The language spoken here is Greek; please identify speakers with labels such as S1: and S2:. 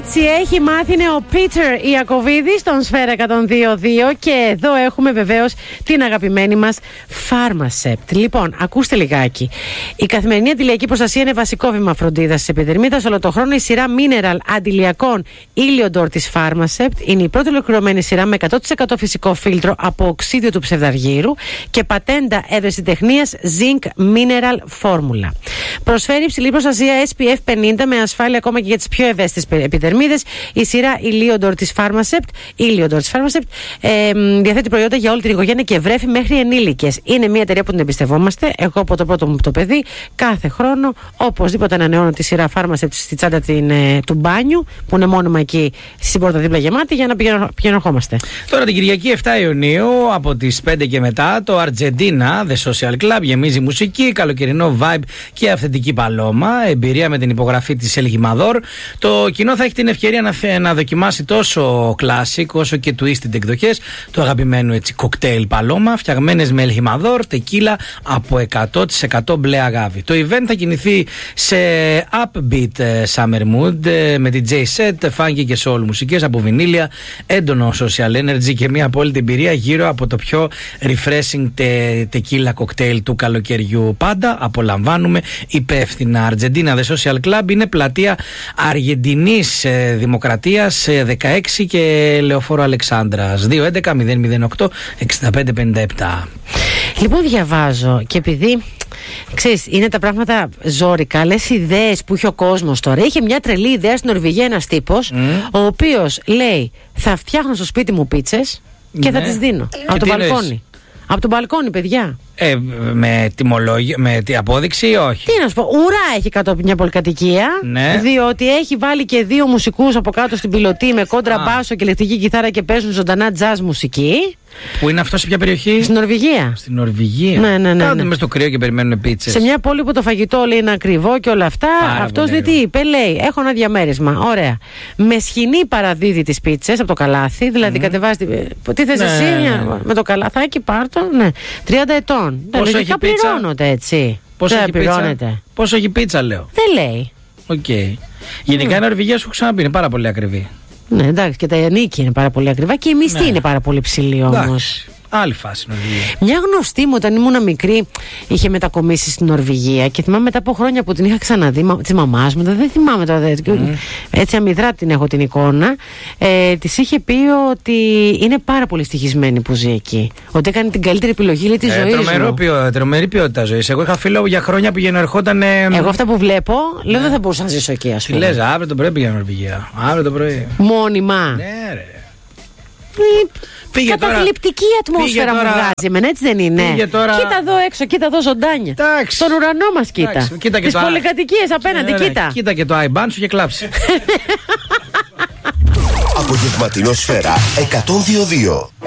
S1: Έτσι έχει μάθει ο Πίτερ Ιακωβίδης στον Σφαίρα 102.2 και εδώ έχουμε βεβαίως την αγαπημένη μας Pharmacept. Λοιπόν, ακούστε λιγάκι. Η καθημερινή αντιλιακή προστασία είναι βασικό βήμα φροντίδας της επιδερμίδας. Όλο το χρόνο η σειρά Mineral αντιλιακών Iliodor της Pharmacept είναι η πρώτη ολοκληρωμένη σειρά με 100% φυσικό φίλτρο από οξύδιο του ψευδαργύρου και πατέντα ευρεσιτεχνίας Zinc Mineral Formula. Προσφέρει υψηλή προστασία SPF 50 με ασφάλεια ακόμα και για τις πιο ευαίσθητες επιδερμίδες. Η σειρά Iliodor της Pharmacept διαθέτει προϊόντα για όλη την οικογένεια και βρέφη μέχρι ενήλικες. Είναι μια εταιρεία που την εμπιστευόμαστε. Εγώ από το πρώτο μου το παιδί κάθε χρόνο οπωσδήποτε ανανεώνω τη σειρά Pharmacept στη τσάντα του μπάνιου που είναι μόνιμα εκεί στην πόρτα δίπλα γεμάτη για να πηγαίνουμε.
S2: Τώρα την Κυριακή 7 Ιουνίου από τις 5 και μετά το Argentina The Social Club γεμίζει μουσική, καλοκαιρινό vibe και αυθεντική παλώμα. Εμπειρία με την υπογραφή της El Jimador. Το κοινό θα έχει την ευκαιρία να δοκιμάσει τόσο classic όσο και twisted εκδοχές του αγαπημένου κοκτέιλ παλώμα φτιαγμένες με El Jimador, τεκίλα από 100% μπλε αγάβη. Το event θα κινηθεί σε upbeat summer mood με DJ set, funky και soul μουσικές από βινίλια, έντονο social energy και μια απόλυτη εμπειρία γύρω από το πιο refreshing τεκίλα κοκτέιλ του καλοκαιριού. Πάντα απολαμβάνουμε υπεύθυνα. Argentina The Social Club είναι πλατεία Αργεντινής Δημοκρατίας 16 και Λεωφόρο Αλεξάνδρας 211-008-6557.
S1: Λοιπόν, διαβάζω και επειδή ξέρεις, είναι τα πράγματα ζόρικα, λες ιδέες που είχε ο κόσμος τώρα. Είχε μια τρελή ιδέα στην Νορβηγία ένας τύπος, ο οποίος λέει θα φτιάχνω στο σπίτι μου πίτσες και θα τις δίνω από το μπαλκόνι. Από το μπαλκόνι, παιδιά.
S2: Με τιμολόγιο, με απόδειξη ή όχι?
S1: Τι να σου πω, ουρά έχει κάτω από μια πολυκατοικία.
S2: Ναι.
S1: Διότι έχει βάλει και 2 μουσικούς από κάτω στην πιλωτή με κόντρα μπάσο και ηλεκτρική κιθάρα και παίζουν ζωντανά jazz μουσική.
S2: Πού είναι αυτό, σε ποια περιοχή?
S1: Στην Νορβηγία.
S2: Στην Νορβηγία.
S1: Ναι.
S2: Μες στο κρύο και περιμένουν πίτσες.
S1: Σε μια πόλη που το φαγητό λέει είναι ακριβό και όλα αυτά. Αυτός λέει τι είπε, λέει: έχω ένα διαμέρισμα. Ωραία. Με σχοινή παραδίδει τις πίτσες από το καλάθι. Δηλαδή κατεβάζει. Τι θες εσύ, με το καλαθάκι, πάρτο. Ναι. 30 ετών.
S2: Πόσο έχει πίτσα?
S1: Πληρώνονται έτσι.
S2: Πόσο έχει πίτσα? Πόσο έχει πίτσα, λέω.
S1: Δεν λέει.
S2: Okay. Γενικά η Νορβηγία, σου έχω ξαναπεί, είναι πάρα πολύ ακριβή.
S1: Ναι, εντάξει, και τα νίκη είναι πάρα πολύ ακριβά και η μισθή είναι πάρα πολύ ψηλή όμως.
S2: Άλλη φάση Νορβηγία.
S1: Μια γνωστή μου, όταν ήμουν μικρή, είχε μετακομίσει στην Νορβηγία και θυμάμαι μετά από χρόνια που την είχα ξαναδεί, τη μαμά μου, δεν θυμάμαι τώρα. Έτσι αμυδρά την έχω την εικόνα. Της είχε πει ότι είναι πάρα πολύ ευτυχισμένη που ζει εκεί. Ότι έκανε την καλύτερη επιλογή τη ζωή μου.
S2: Τρομερή ποιότητα ζωή. Εγώ είχα φίλο για χρόνια που ερχόταν.
S1: Εγώ αυτά που βλέπω, λέω δεν θα μπορούσα να ζήσω εκεί, ας πούμε.
S2: Τι λες, αύριο το πρωί πήγα Νορβηγία. Αύριο το πρωί.
S1: Μόνιμα.
S2: Ναι, ρε.
S1: Καταθλιπτική ατμόσφαιρα μου βγάζει εμένα, έτσι δεν είναι?
S2: Τώρα...
S1: Κοίτα εδώ έξω, κοίτα εδώ ζωντάνια. Τον ουρανό μας κοίτα. Τις πολυκατοικίες απέναντι, κοίτα.
S2: Κοίτα και το iBan σου και κλάψει.
S3: Απογευματινό Σφαίρα 102.2.